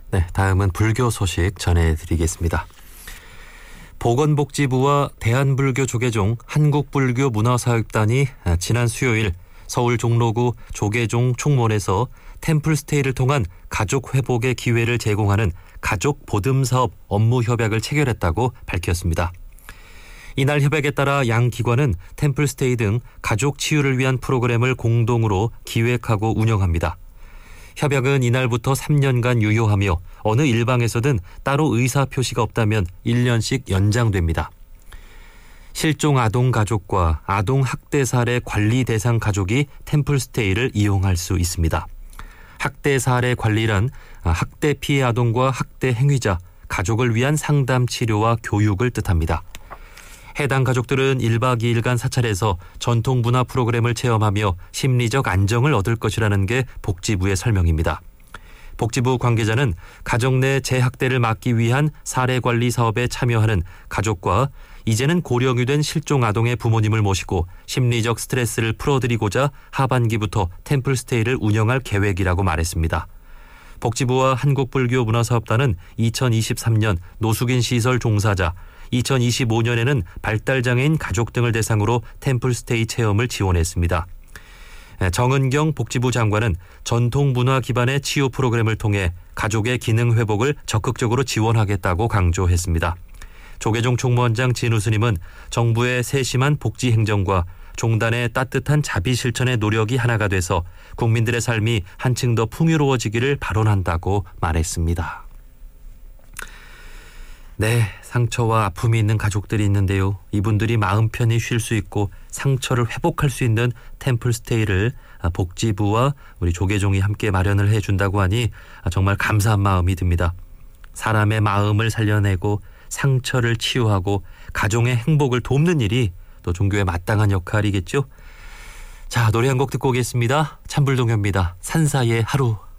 네, 다음은 불교 소식 전해드리겠습니다. 보건복지부와 대한불교조계종 한국불교문화사역단이 지난 수요일 서울 종로구 조계종 총무원에서 템플스테이를 통한 가족 회복의 기회를 제공하는 가족 보듬 사업 업무 협약을 체결했다고 밝혔습니다. 이날 협약에 따라 양 기관은 템플스테이 등 가족 치유를 위한 프로그램을 공동으로 기획하고 운영합니다. 협약은 이날부터 3년간 유효하며 어느 일방에서든 따로 의사 표시가 없다면 1년씩 연장됩니다. 실종 아동 가족과 아동 학대 사례 관리 대상 가족이 템플스테이를 이용할 수 있습니다. 학대 사례 관리란 학대 피해 아동과 학대 행위자, 가족을 위한 상담 치료와 교육을 뜻합니다. 해당 가족들은 1박 2일간 사찰에서 전통 문화 프로그램을 체험하며 심리적 안정을 얻을 것이라는 게 복지부의 설명입니다. 복지부 관계자는 가정 내 재학대를 막기 위한 사례관리 사업에 참여하는 가족과 이제는 고령이 된 실종 아동의 부모님을 모시고 심리적 스트레스를 풀어드리고자 하반기부터 템플스테이를 운영할 계획이라고 말했습니다. 복지부와 한국불교문화사업단은 2023년 노숙인 시설 종사자, 2025년에는 발달장애인 가족 등을 대상으로 템플스테이 체험을 지원했습니다. 정은경 복지부 장관은 전통문화 기반의 치유 프로그램을 통해 가족의 기능 회복을 적극적으로 지원하겠다고 강조했습니다. 조계종 총무원장 진우 스님은 정부의 세심한 복지 행정과 종단의 따뜻한 자비 실천의 노력이 하나가 돼서 국민들의 삶이 한층 더 풍요로워지기를 발언한다고 말했습니다. 네, 상처와 아픔이 있는 가족들이 있는데요. 이분들이 마음 편히 쉴 수 있고 상처를 회복할 수 있는 템플스테이를 복지부와 우리 조계종이 함께 마련을 해준다고 하니 정말 감사한 마음이 듭니다. 사람의 마음을 살려내고 상처를 치유하고 가정의 행복을 돕는 일이 또 종교의 마땅한 역할이겠죠. 자, 노래 한 곡 듣고 오겠습니다. 찬불동요입니다. 산사의 하루.